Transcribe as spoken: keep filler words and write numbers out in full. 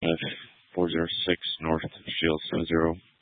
F four zero six North Shield seven zero.